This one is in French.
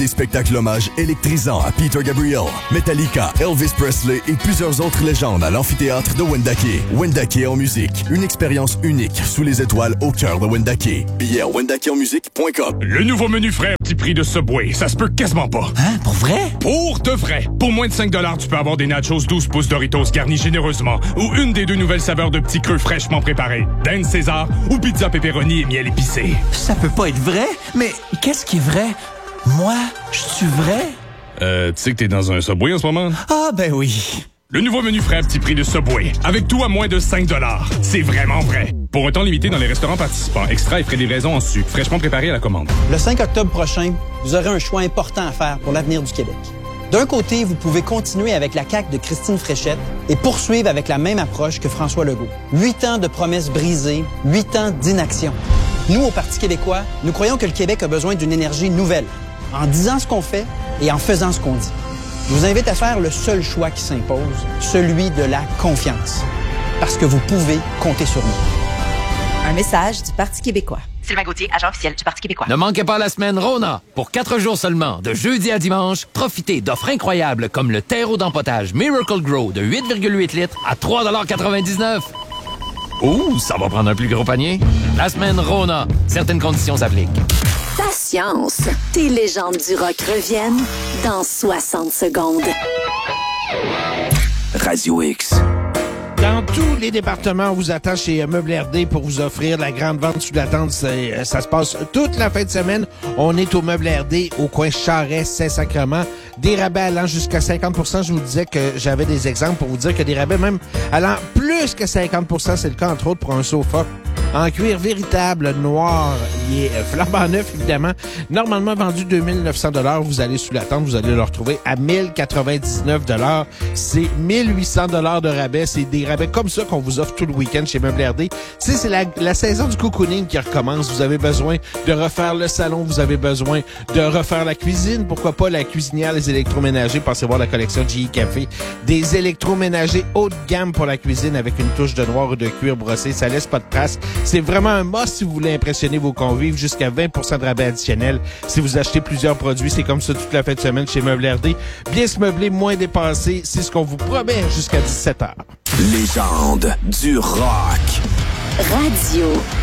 Des spectacles hommages électrisants à Peter Gabriel, Metallica, Elvis Presley et plusieurs autres légendes à l'amphithéâtre de Wendake. Wendake en musique, une expérience unique sous les étoiles au cœur de Wendake. Billets à wendakeonmusique.com. Le nouveau menu frais, petit prix de Subway, ça se peut quasiment pas. Hein? Pour vrai? Pour de vrai. Pour moins de 5$, tu peux avoir des nachos 12 pouces Doritos garnis généreusement ou une des 2 nouvelles saveurs de petits queues fraîchement préparés. Dinde César ou pizza pepperoni et miel épicé. Ça peut pas être vrai? Mais qu'est-ce qui est vrai? Moi, je suis vrai? Tu sais que t'es dans un Subway en ce moment? Ah, ben oui. Le nouveau menu frais à petit prix de Subway. Avec tout à moins de 5$. C'est vraiment vrai. Pour un temps limité dans les restaurants participants, extra et frais de livraison en sucre, fraîchement préparés à la commande. Le 5 octobre prochain, vous aurez un choix important à faire pour l'avenir du Québec. D'un côté, vous pouvez continuer avec la CAQ de Christine Fréchette et poursuivre avec la même approche que François Legault. 8 ans de promesses brisées, 8 ans d'inaction. Nous, au Parti québécois, nous croyons que le Québec a besoin d'une énergie nouvelle, en disant ce qu'on fait et en faisant ce qu'on dit. Je vous invite à faire le seul choix qui s'impose, celui de la confiance. Parce que vous pouvez compter sur nous. Un message du Parti québécois. Sylvain Gauthier, agent officiel du Parti québécois. Ne manquez pas la semaine Rona. Pour 4 jours seulement, de jeudi à dimanche, profitez d'offres incroyables comme le terreau d'empotage Miracle Grow de 8,8 litres à 3,99 $. Ouh, ça va prendre un plus gros panier. La semaine Rona. Certaines conditions s'appliquent. Patience. Tes légendes du rock reviennent dans 60 secondes. Radio X. Dans tous les départements, on vous attend chez Meubles RD pour vous offrir la grande vente sous la tente. Ça se passe toute la fin de semaine. On est au Meubles RD, au coin Charest-Saint-Sacrement. Des rabais allant jusqu'à 50%. Je vous disais que j'avais des exemples pour vous dire que des rabais même allant plus que 50%. C'est le cas, entre autres, pour un sofa en cuir véritable, noir. Il est flambant neuf, évidemment. Normalement vendu 2900 $. Vous allez sous la tente, vous allez le retrouver à 1099 $. C'est 1800 $ de rabais. C'est des rabais comme ça qu'on vous offre tout le week-end chez Meubles RD. Tu sais, c'est la saison du cocooning qui recommence. Vous avez besoin de refaire le salon. Vous avez besoin de refaire la cuisine. Pourquoi pas la cuisinière, les électroménagers. Passez voir la collection GE Café. Des électroménagers haut de gamme pour la cuisine avec une touche de noir ou de cuir brossé. Ça laisse pas de traces. C'est vraiment un must si vous voulez impressionner vos convives. Jusqu'à 20% de rabais additionnel si vous achetez plusieurs produits. C'est comme ça toute la fin de semaine chez Meubles RD. Bien se meubler, moins dépensé. C'est ce qu'on vous promet jusqu'à 17h. Légende du rock. Radio